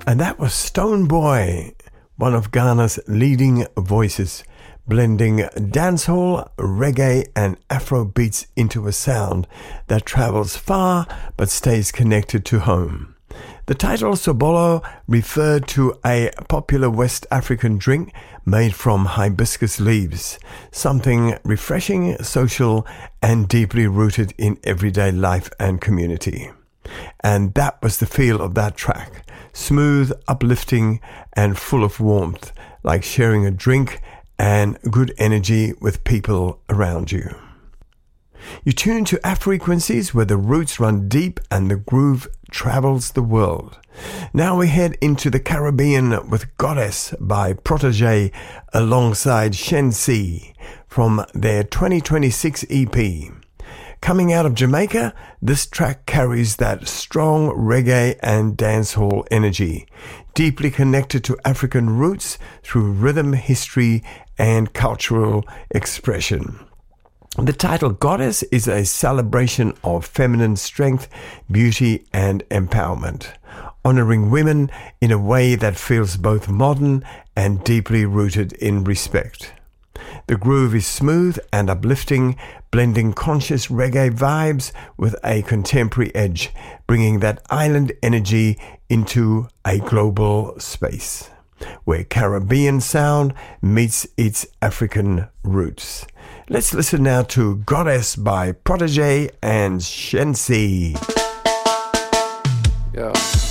And that was Stone Boy, one of Ghana's leading voices, blending dancehall, reggae and Afro beats into a sound that travels far but stays connected to home. The title Sobolo referred to a popular West African drink made from hibiscus leaves, something refreshing, social and deeply rooted in everyday life and community. And that was the feel of that track. Smooth, uplifting, and full of warmth, like sharing a drink and good energy with people around you. You tune to Afrequencies, where the roots run deep and the groove travels the world. Now we head into the Caribbean with Goddess by Protege alongside Shensi from their 2026 EP. Coming out of Jamaica, this track carries that strong reggae and dancehall energy, deeply connected to African roots through rhythm, history, and cultural expression. The title Goddess is a celebration of feminine strength, beauty, and empowerment, honoring women in a way that feels both modern and deeply rooted in respect. The groove is smooth and uplifting, blending conscious reggae vibes with a contemporary edge, bringing that island energy into a global space, where Caribbean sound meets its African roots. Let's listen now to Goddess by Protege and Shensi. Yeah.